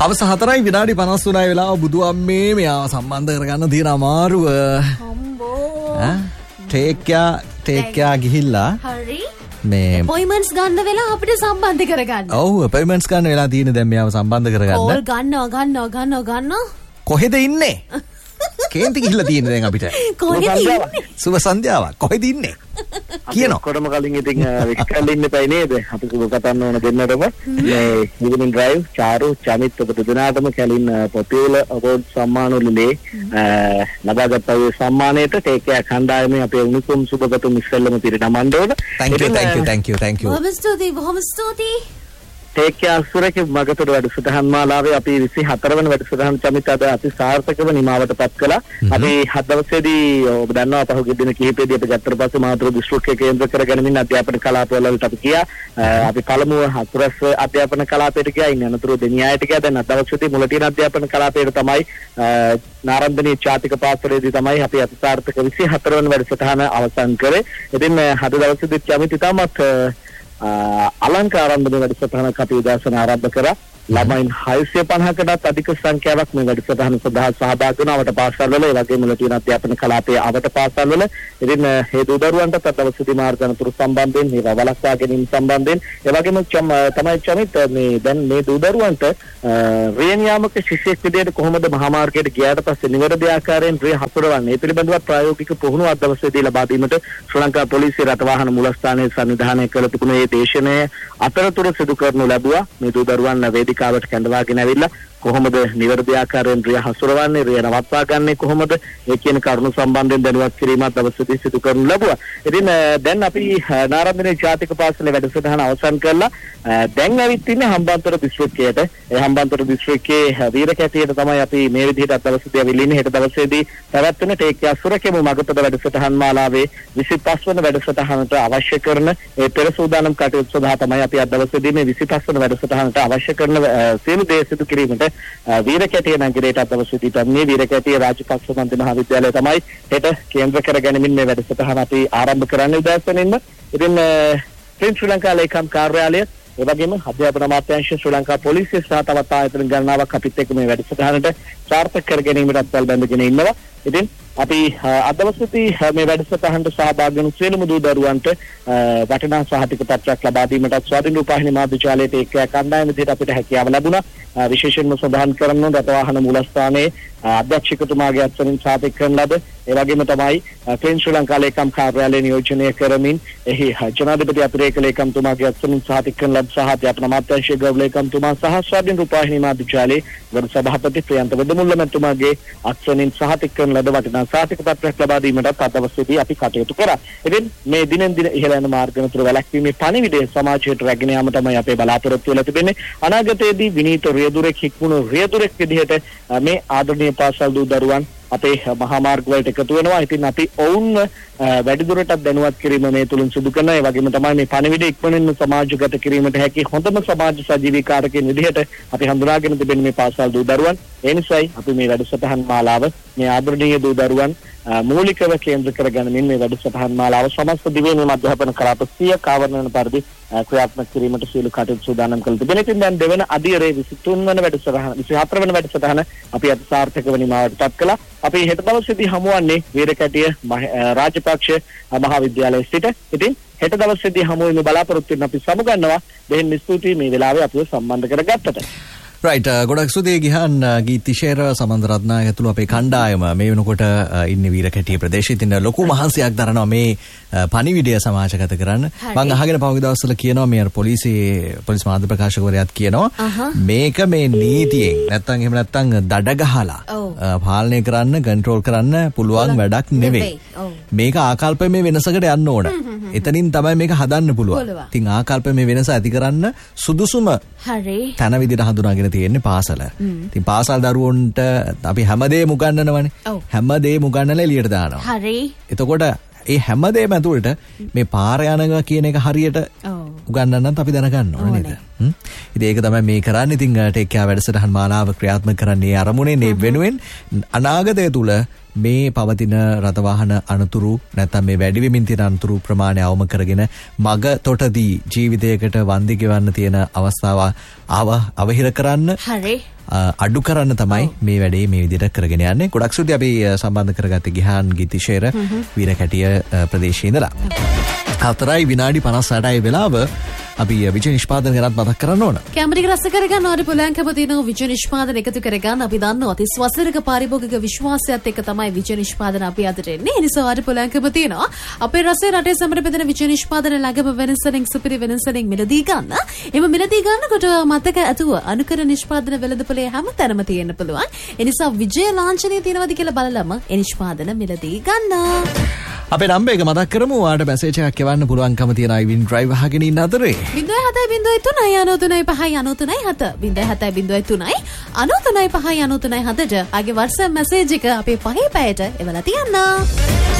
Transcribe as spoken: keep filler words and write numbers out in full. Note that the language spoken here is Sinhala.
අවස හතරයි විනාඩි පනස් තුනයි වෙලාව බුදු අම්මේ මෙයාව සම්බන්ධ කරගන්න තියෙන අමාරුව. අම්බෝ. ටේක් යා ටේක් යා ගිහිල්ලා. හරි. මේ අපොයින්ට්මන්ට්ස් ගන්න වෙලා අපිට සම්බන්ධ කරගන්න. ඔව් අපොයින්ට්මන්ට්ස් ගන්න වෙලා තියෙන දැන් මෙයාව සම්බන්ධ කරගන්න. කෝල් ගන්නවා ගන්නවා ගන්නවා ගන්නවා. කොහෙද ඉන්නේ? කේන්ති ගිහිල්ලා තියෙන්නේ දැන් අපිට. කොහෙද ඉන්නේ? සුබ සන්ධ්‍යාවක්. කොහෙද ඉන්නේ? කියනවා. කොටම කලින් ඉතින් වික්කල් ඉන්න පයි නේද? අපි සුබ කතන්න ඕන දෙන්නටම. මේ ඉවිනින් ඩ්‍රයිව් චාරු චමිත් ඔබ දෙදෙනාටම කලින් පොපියුලර් අවෝඩ් සම්මාන වලදී ලබාගත් ඒ සම්මානයට ටේක් කෑ කණ්ඩායමේ අපේ උණුසුම් සුබගතුම් ඉස්සෙල්ලම පිරිනමන්න ඕන. thank you thank you thank you thank you. බොහොම ස්තුතියි බොහොම ස්තුතියි. ටේක් කෑ අසුරක මගතොට වැඩසටහන් මාලාවේ අපි විසිහතර වන වැඩසටහන් චමිත අද අති සාර්ථකව නිමාවට පත් කළා. අපි හත් දවසේදී ඔබ දන්නවා පහුගිය දින කිහිපෙදී අපි ගත්තට පස්සේ මාතෘ දිස්ත්‍රික්කයේ කේන්ද්‍ර කරගෙන අධ්‍යාපන කලාපවලට අපි ගියා. අපි පළමුව හතුරස් අධ්‍යාපන කලාපයට ගියා. ඉන්න අනතුරු දෙනියායට ගියා. දැන් අද දවසේදී මුලටින අධ්‍යාපන කලාපයට තමයි නාරන්දනී ජාතික පාසලේදී තමයි අපි අති සාර්ථක විසිහතර වන වැඩසටහන අවසන් කරේ. ඉතින් අද දවසේදී චමිත ඉතාමත් අලංකාරන්දම වැඩසටහනක් අපි උදෑසන ආරම්භ කරා. ළමයින් හයසිය පනහකටත් අධික සංඛ්‍යාවක් මේ වැඩසටහන සඳහා සහභාගී වුණා. අවට පාසල්වල ඒ වගේම ලටින අධ්‍යාපන කලාපයේ අවට පාසල්වල ඉතින් ඒ දූ දරුවන්ට අද දවසේදී මාර්ග අනතුරු සම්බන්ධයෙන් මේවා වළක්වා ගැනීම සම්බන්ධයෙන් ඒ වගේම තමයි චමිත මේ දැන් මේ දූ දරුවන්ට රේන් යාමක ශිෂ්‍යෙක් විදිහට කොහොමද මහා මාර්ගයට ගියාට පස්සේ නිවැරදි ආකාරයෙන් රේ හසුරවන්නේ ඒ පිළිබඳව ප්‍රායෝගික පුහුණුව අද දවසේදී ලබා දීමට ශ්‍රී ලංකා පොලිසිය රටවාහන මූලස්ථානයේ සංවිධානය කළ තිබුණු මේ දේශනය අතරතුර සිදු කරනු ලැබුවා. මේ දූ දරුවන් වේදිකාවට කැඳවාගෙන ඇවිල්ලා කොහොමද නිවැරදි ආකාරයෙන් රිය හසුරවන්නේ රිය නවත්වා ගන්නේ කොහොමද ඒ කියන කරුණු සම්බන්ධයෙන් දැනුවත් කිරීමක් දවසේදී සිදු කරනු ලැබුවා. ඉතින් දැන් අපි නාරන්දනී ජාතික පාසලේ වැඩසටහන අවසන් කළා. දැන් ඇවිත් ඉන්නේ හම්බන්තොට දිස්ත්‍රික්කයට. ඒ හම්බන්තොට දිස්ත්‍රික්කයේ වීරකැටියට තමයි අපි මේ විදිහට අද දවසේදී අවිල්ලා ඉන්නේ. හෙට දවසේදී පැවැත්වෙන ටේක් කෑ සුරකෙමු මගතොට වැඩසටහන් මාලාවේ විසිපස් වන වැඩසටහනට අවශ්‍ය කරන ඒ පෙර සූදානම් කටයුතු සඳහා තමයි අපි අද දවසේදී මේ විසිපස් වන වැඩසටහනට අවශ්‍ය කරන සියලු දේ සිදු කිරීමට වීරකැටිය නගරයට අද දවසේදී මේ වීරකැටිය රාජපක්ෂ මන්ත්‍රී මහාවිද්‍යාලය තමයි හෙට කේන්ද්‍ර කරගැනීමෙන් මේ වැඩසටහන අපි ආරම්භ කරන්න උදෑසනින්ම. ඉතින් ශ්‍රී ශ්‍රී ලංකා ලේකම් කාර්යාලය ඒ වගේම අධ්‍යාපන අමාත්‍යාංශ ශ්‍රී ලංකා පොලිසිය සහ තවත් ආයතන ගණනාවක් අපිත් එක්ක මේ වැඩසටහනට සාර්ථක කර ගැනීමට අත්වල බැඳගෙන ඉන්නවා. ඉතින් අපි අද දවසේදී මේ වැඩසටහනට සහභාගී වුණු සියලුම දූ දරුවන්ට වටිනා සහතික පත්‍රයක් ලබා දීමට ස්වාධීන රූපවාහිනී මාධ්‍ය ජාලයට එක් කණ්ඩායම විදිහට අපිට හැකියාව ලැබුණා. විශේෂයෙන්ම සඳහන් කරන්න රටවාහන මූලස්ථානයේ අධ්‍යක්ෂකතුමාගේ අත්සනින් සාතික කරන ලද ඒ වගේම තමයි ක්ලීන් ශ්‍රී ලංකා ලේකම් කාර්යාලය නියෝජනය කරමින් එහි ජනාධිපති අතිරේක ලේකම්තුමාගේ අත්සනින් සාතික කරන ලද සහ අධ්‍යාපන අමාත්‍යාංශයේ ගෞරව ලේකම්තුමා සහ ස්වාධීන රූපවාහිනී මාධ්‍ය ජාලයේ ගරු සභාපති ප්‍රියන්ත වඩමුල්ල මැතිතුමාගේ අත්සනින් සාතික කරන ලද වටිනා සාතික පත්‍රයක් ලබා දීමටත් අද දවසේදී අපි කටයුතු කරා. ඉතින් මේ දිනෙන් දින ඉහළ යන මාර්ග අතර වැළැක්වීමේ පණිවිඩය සමාජයට රැගෙන යාම තමයි අපේ බලාපොරොත්තු වෙලා තිබෙන්නේ. අනාගතයේදී විනීත රියදුරෙක් හික්මුණු රියදුරෙක් විදිහට මේ ආදරණීය පාසල් දූ දරුවන් අපේ මහා මාර්ග වලට එකතු වෙනවා. ඉතින් අපි ඔවුන්ව වැඩිදුරටත් දැනුවත් කිරීම මේ තුලින් සිදු කරනවා. ඒ වගේම තමයි මේ පණිවිඩය ඉක්මනින්ම සමාජගත කිරීමට හැකි හොඳම සමාජ සජීවීකාරකයන් විදිහට අපි හඳුනාගෙන තිබෙන මේ පාසල් දූ දරුවන්. ඒ නිසායි අපි මේ වැඩසටහන් මාලාව මේ ආදරණීය දූ දරුවන් මූලිකව කේන්ද්‍ර කරගැනීමෙන් මේ වැඩසටහන් මාලාව සමස්ත දිවයිනේ අධ්‍යාපන කලාප සිය කාවරණ වන පරිදි ක්‍රියාත්මක කිරීමට සියලු කටයුතු සූදානම් කළ තිබෙනවා. ඉතින් දැන් දෙවන අදියරේ විසිතුන් වන වැඩසටහන විසිහතර වන වැඩසටහන අපි අද සාර්ථකව නිමාවට පත් කළා. අපි හෙට දවසේදී හමුවන්නේ වීරකැටිය රාජපක්ෂ මහාවිද්‍යාලයේ සිට. ඉතින් හෙට දවසේදී හමු වෙන බලාපොරොත්තු වෙන අපි සමුගන්නවා. දෙහින් ස්තුතියි මේ වෙලාවේ අපිව සම්බන්ධ කරගත්තට. රයිට් ගොඩක් ස්තුතියි ගිහන් ගීති ෂේර සමන්ද රත්නායක ඇතුළු අපේ කණ්ඩායම මේ වෙනකොට ඉන්නේ වීරකැටිය ප්‍රදේශයේ ඉතින් ලොකු මහන්සියක් දරනවා මේ පණිවිඩය සමාජගත කරන්න. මම අහගෙන පහුගිය දවස්වල කියනවා මේ පොලිසියේ පොලිස් මාධ්‍ය ප්‍රකාශකවරයාත් කියනවා මේක මේ නීතියෙන් නැත්තම් එහෙම නැත්තම් දඩ ගහලා පාලනය කරන්න කන්ට්‍රෝල් කරන්න පුළුවන් වැඩක් නෙවෙයි. මේක ආකල්පයේ වෙනසකට යන්න ඕන. එතනින් තමයි මේක හදන්න පුළුවන්. ඉතින් ආකල්පයේ මේ වෙනස ඇති කරන්න සුදුසුම හරි තන විදිහට හඳුනාගෙන තියෙන්නේ පාසල. ඉතින් පාසල් දරුවන්ට අපි හැමදේම උගන්වනවනේ. හැමදේම උගන්වලා එළියට දානවා. හරි. එතකොට ඒ හැමදේම ඇතුළට මේ පාර යනවා කියන එක හරියට උගන්වන්නත් අපි දැනගන්න ඕනේ නේද? ඉතින් ඒක තමයි මේ කරන්නේ. ඉතින් ටේක් කෑ වැඩසටහන් මාලාව ක්‍රියාත්මක කරන්නේ අරමුණේ මේ වෙනුවෙන් අනාගතය තුල මේ පවතින රථවාහන අනතුරු නැත්නම් මේ වැඩි වෙමින් තියෙන අනතුරු ප්‍රමාණය අවම කරගෙන මග තොටදී ජීවිතයකට වන්දි ගෙවන්න තියෙන අවස්ථාව ආව අවහිර කරන්න හරි අඩු කරන්න තමයි මේ වැඩේ මේ විදිහට කරගෙන යන්නේ. ගොඩක් ස්තුතියි අපි සම්බන්ධ කරගත්තේ ගිහාන් ගීතිශේර වීරකැටිය ප්‍රදේශයේ ඉඳලා. හතරයි විනාඩි පනස් අටයි වෙලාව අපි විජය නිෂ්පාදන ගැනත් මතක් කරන්න ඕන. කැමරි රස කරගන්න ආරි පුලංකම තියෙන විජය නිෂ්පාදන එකතු කරගන්න අපි දන්නවා තිස් වසරක පාරිභෝගික විශ්වාසයත් එක්ක තමයි විජය නිෂ්පාදන අපි අදට එන්නේ. ඒ නිසා ආරි පුලංකම තියෙනවා අපේ රසයේ රටේ සමර බෙදෙන විජය නිෂ්පාදන ළඟම වෙනසෙන් සුපිරි වෙනසෙන් මිලදී ගන්න. එම මිලදී ගන්නකොට මතක ඇතුව අනුකර නිෂ්පාදන වෙළඳපොලේ හැම තැනම තියෙන්න පුළුවන්. ඒ නිසා විජය ලාංඡනය තියෙනවද කියලා බලලම ඒ නිෂ්පාදන මිලදී ගන්න. අපේ නම්බර් එක මතක් කරමු. ඔයාලට මැසේජ් එකක් එවන්න පුළුවන්කම තියෙන අයිවින් ඩ්‍රයිව් අහගෙන ඉන්න අතරේ බිංදුව හතයි බිංදුව තුනයි අනූ තුනයි පහයි අනූ තුනයි හත බිංදුව හතයි බිංදුව තුනයි අනූ තුනයි පහයි අනූ තුනයි හතට ආගේ WhatsApp මැසේජ් එක අපේ පහේ පැයට එවලා තියන්න.